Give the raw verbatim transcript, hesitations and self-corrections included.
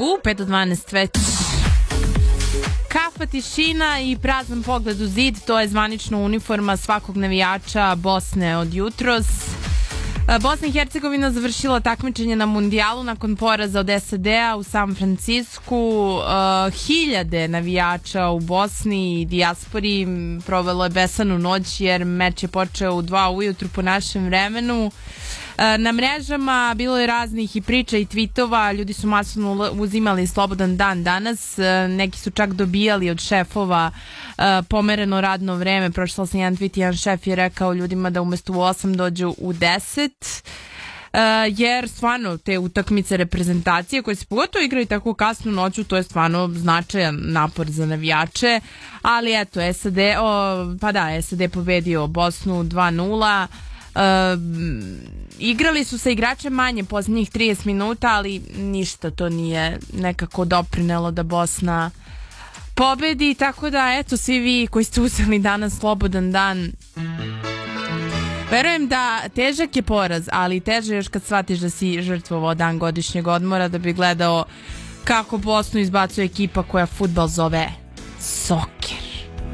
U, pet do dvanaest već. Kafa, tišina i prazan pogled u zid, to je zvanična uniforma svakog navijača Bosne od jutros. Bosna i Hercegovina završila takmičenje na mundijalu nakon poraza od S A D-a u San Francisku. Hiljade navijača u Bosni i dijaspori provelo je besanu noć jer meč je počeo u dva ujutru po našem vremenu. Na mrežama bilo je raznih i priča i tweetova, ljudi su masovno uzimali slobodan dan danas, neki su čak dobijali od šefova pomereno radno vreme. Pročitala sam jedan tweet, jedan šef je rekao ljudima da umesto u osam dođu u deset, jer stvarno te utakmice reprezentacije koje se pogotovo igraju tako kasno noću, to je stvarno značajan napor za navijače, ali eto, S A D, o, pa da, S A D pobedio Bosnu dva nula. Uh, igrali su sa igračem manje posljednjih trideset minuta, ali ništa to nije nekako doprinelo da Bosna pobedi, tako da eto, svi vi koji ste uzeli danas slobodan dan, verujem da težak je poraz, ali teže još kad shvatiš da si žrtvovao dan godišnjeg odmora da bi gledao kako Bosnu izbacuje ekipa koja fudbal zove sok.